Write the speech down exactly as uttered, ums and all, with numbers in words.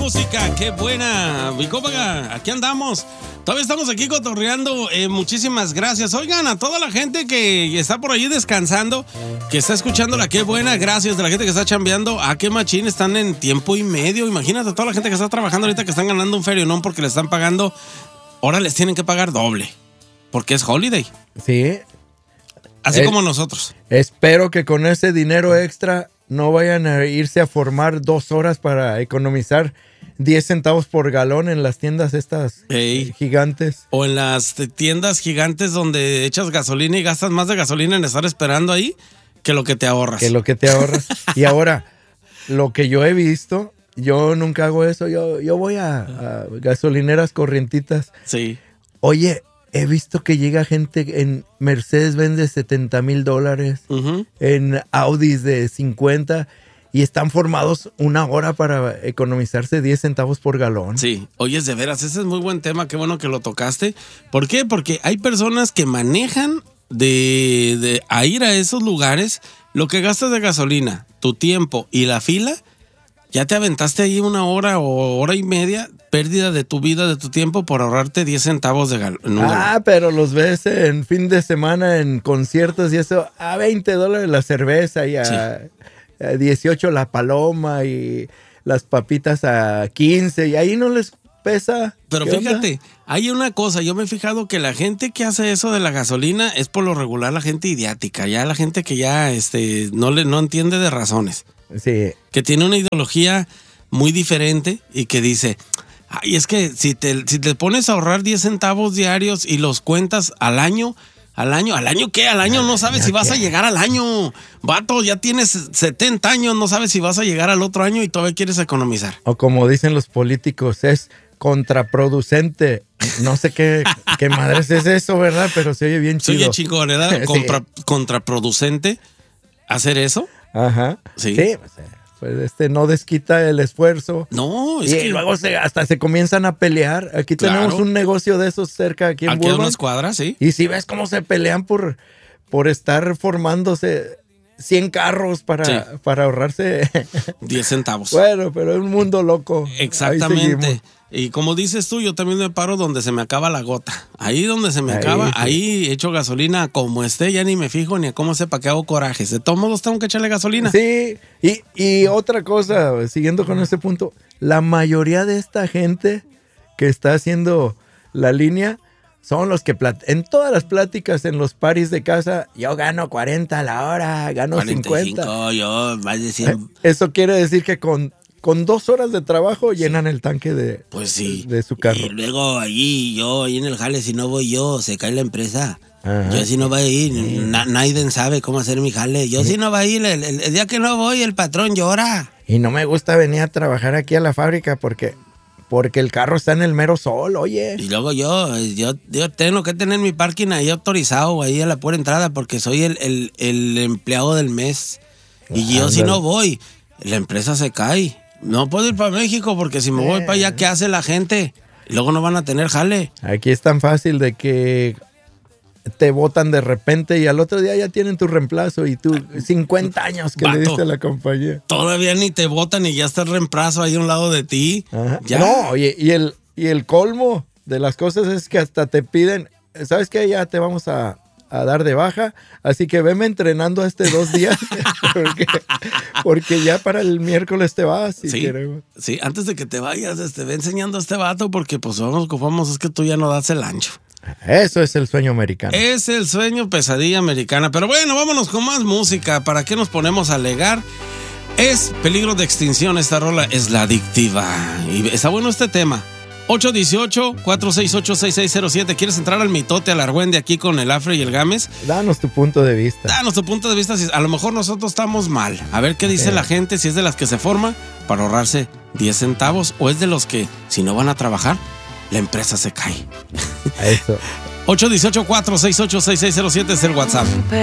música, qué buena. Bicópaga, aquí andamos. Todavía estamos aquí cotorreando. Eh, muchísimas gracias. Oigan, a toda la gente que está por ahí descansando, que está escuchando la qué buena, gracias. De la gente que está chambeando, a qué machín, están en tiempo y medio. Imagínate a toda la gente que está trabajando ahorita, que están ganando un ferionón porque le están pagando. Ahora les tienen que pagar doble, porque es holiday. Sí. Así eh, como nosotros. Espero que con ese dinero extra no vayan a irse a formar dos horas para economizar diez centavos por galón en las tiendas estas Ey. gigantes. O en las tiendas gigantes donde echas gasolina y gastas más de gasolina en estar esperando ahí que lo que te ahorras. Que lo que te ahorras. Y ahora, lo que yo he visto, yo nunca hago eso. Yo, yo voy a, a gasolineras corrientitas. Sí. Oye, he visto que llega gente en Mercedes-Benz de setenta mil dólares, uh-huh. en Audis de cincuenta, y están formados una hora para economizarse diez centavos por galón. Sí, oyes, de veras, ese es muy buen tema, qué bueno que lo tocaste. ¿Por qué? Porque hay personas que manejan de, de a ir a esos lugares, lo que gastas de gasolina, tu tiempo y la fila, ya te aventaste ahí una hora o hora y media, pérdida de tu vida, de tu tiempo, por ahorrarte diez centavos de galón. Ah, pero los ves en fin de semana en conciertos y eso, a veinte dólares la cerveza y a, sí. a dieciocho la paloma y las papitas a quince, y ahí no les pesa. Pero fíjate, onda? Hay una cosa, yo me he fijado que la gente que hace eso de la gasolina es por lo regular la gente idiática, ya la gente que ya este no le no entiende de razones. Sí. Que tiene una ideología muy diferente y que dice, ay, es que si te, si te pones a ahorrar diez centavos diarios y los cuentas al año, al año, ¿al año qué? Al año no sabes si vas a llegar al año. Vato, ya tienes setenta años, no sabes si vas a llegar al otro año y todavía quieres economizar. O como dicen los políticos, es contraproducente. No sé qué, qué madres es eso, ¿verdad? Pero se oye bien chido. Se oye chingón, ¿verdad? Contra, sí. Contraproducente hacer eso. Ajá. Sí. Sí, pues este no desquita el esfuerzo. No, es y que... luego se, hasta se comienzan a pelear. Aquí claro. tenemos un negocio de esos cerca aquí en Aquí Burbank. a unas cuadras, sí. Y si ves cómo se pelean por, por estar formándose cien carros para, sí. para ahorrarse diez centavos. Bueno, pero es un mundo loco. Exactamente. Y como dices tú, yo también me paro donde se me acaba la gota. Ahí donde se me ahí, acaba, sí. ahí echo gasolina como esté, ya ni me fijo ni a cómo sepa que hago corajes. De todos modos tengo que echarle gasolina. Sí, y, y otra cosa, siguiendo con este punto, la mayoría de esta gente que está haciendo la línea son los que plat- en todas las pláticas, en los paris de casa, yo gano cuarenta a la hora, gano cuarenta y cinco, cincuenta. Yo más de cien. Eso quiere decir que con Con dos horas de trabajo llenan sí. el tanque de, pues sí. de, de su carro. Y luego allí, yo, ahí en el jale, si no voy yo, se cae la empresa. Ajá. Yo si no voy a ir, sí. na, nadie sabe cómo hacer mi jale. Yo sí. si no voy a ir, el, el, el día que no voy, el patrón llora. Y no me gusta venir a trabajar aquí a la fábrica porque, porque el carro está en el mero sol, oye. Y luego yo, yo, yo tengo que tener mi parking ahí autorizado, ahí a la pura entrada, porque soy el, el, el empleado del mes. Y ah, yo ándale. Si no voy, la empresa se cae. No puedo ir para México porque si me voy para allá, ¿qué hace la gente? Y luego no van a tener jale. Aquí es tan fácil de que te botan de repente y al otro día ya tienen tu reemplazo y tú cincuenta años que Vato, le diste a la compañía. Todavía ni te botan y ya está el reemplazo ahí a un lado de ti. ¿Ya? No, y, y, el, y el colmo de las cosas es que hasta te piden, ¿sabes qué? Ya te vamos a... a dar de baja, así que veme entrenando este dos días porque, porque ya para el miércoles te vas. Si sí, queremos. Sí, antes de que te vayas, este, ve enseñando a este vato porque pues vamos, ocupamos, es que tú ya no das el ancho. Eso es el sueño americano. Es el sueño pesadilla americana, pero bueno, vámonos con más música. ¿Para qué nos ponemos a alegar? Es peligro de extinción, esta rola es la adictiva y está bueno este tema. ocho uno ocho, cuatro seis ocho, seis seis cero siete. ¿Quieres entrar al mitote, al argüende aquí con el Afre y el Gámez? Danos tu punto de vista. Danos tu punto de vista. Si a lo mejor nosotros estamos mal. A ver qué dice sí. la gente, si es de las que se forma para ahorrarse diez centavos o es de los que, si no van a trabajar, la empresa se cae. Eso. ocho uno ocho, cuatro seis ocho, seis seis cero siete es el WhatsApp.